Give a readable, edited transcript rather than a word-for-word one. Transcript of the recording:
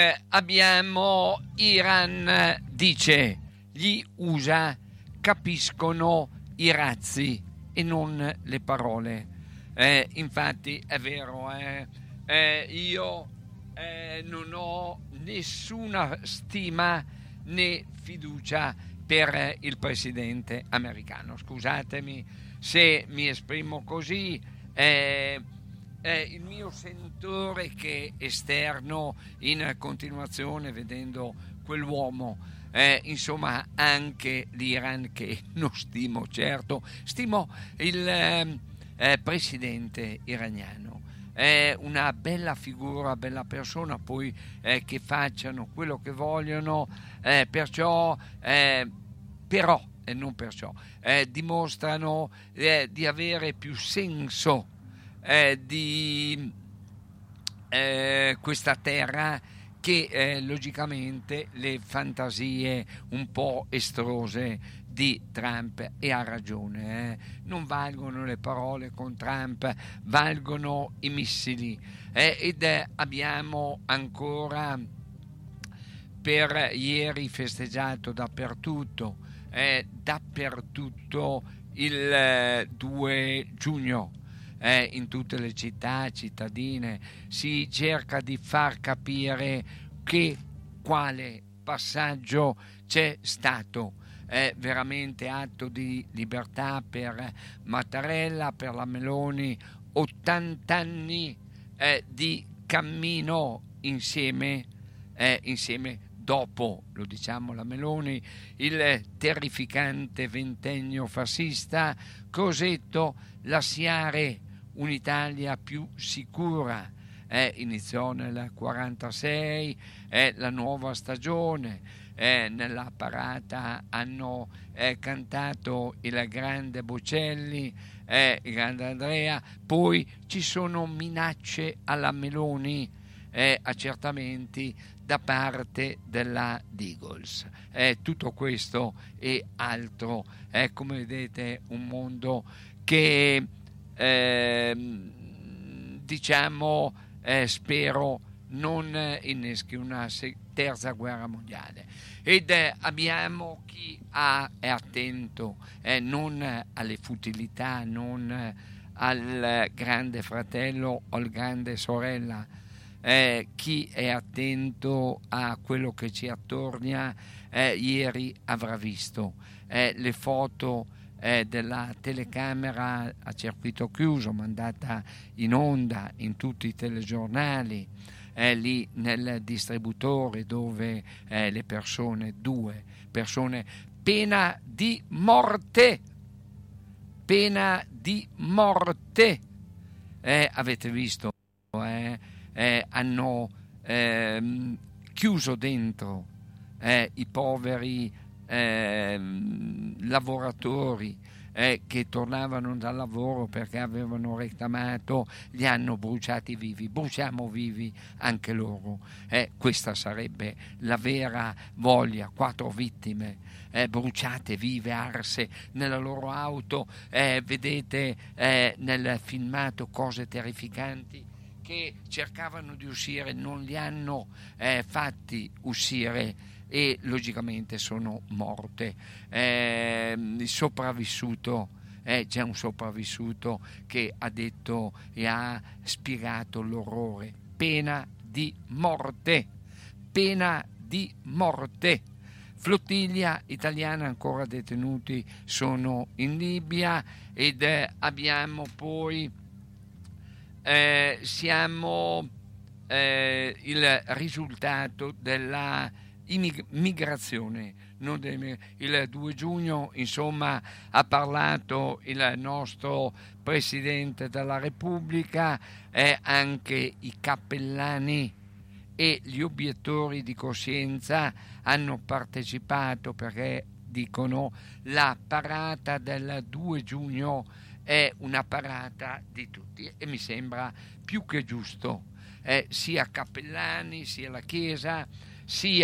abbiamo Iran, dice gli USA capiscono i razzi e non le parole. Infatti è vero, io non ho nessuna stima né fiducia per il presidente americano. Scusatemi se mi esprimo così, il mio sentore che esterno in continuazione vedendo quell'uomo. Insomma, anche l'Iran, che non stimo, certo, stimo il presidente iraniano. È una bella figura, bella persona, poi che facciano quello che vogliono, perciò, però, e non perciò, dimostrano di avere più senso di questa terra che logicamente le fantasie un po' estrose di Trump, e ha ragione, non valgono le parole con Trump, valgono i missili, ed abbiamo ancora per ieri festeggiato dappertutto il 2 giugno. In tutte le città cittadine si cerca di far capire quale passaggio c'è stato. È veramente atto di libertà per Mattarella, per la Meloni, 80 anni di cammino insieme dopo, lo diciamo la Meloni, il terrificante ventennio fascista, Crosetto, lasciare un'Italia più sicura. Iniziò nel 46, la nuova stagione. Nella parata hanno cantato il grande Bocelli, il grande Andrea, poi ci sono minacce alla Meloni, accertamenti da parte della Diggles. Tutto questo e altro è, come vedete, un mondo che diciamo spero non inneschi una terza guerra mondiale. Ed abbiamo chi è attento non alle futilità, non al grande fratello o al grande sorella, chi è attento a quello che ci attorna. Ieri avrà visto le foto della telecamera a circuito chiuso mandata in onda in tutti i telegiornali, lì nel distributore dove due persone, pena di morte, avete visto, hanno chiuso dentro i poveri lavoratori che tornavano dal lavoro perché avevano reclamato, li hanno bruciati vivi. Bruciamo vivi anche loro. Questa sarebbe la vera voglia. 4 vittime bruciate vive, arse nella loro auto. Vedete nel filmato cose terrificanti, che cercavano di uscire, non li hanno fatti uscire e logicamente sono morte. Il sopravvissuto, c'è un sopravvissuto che ha detto e ha spiegato l'orrore. Pena di morte. Flottiglia italiana, ancora detenuti sono in Libia. Ed abbiamo poi il risultato della migrazione. Il 2 giugno, insomma, ha parlato il nostro Presidente della Repubblica, anche i cappellani e gli obiettori di coscienza hanno partecipato, perché dicono la parata del 2 giugno è una parata di tutti, e mi sembra più che giusto, sia cappellani, sia la Chiesa, sia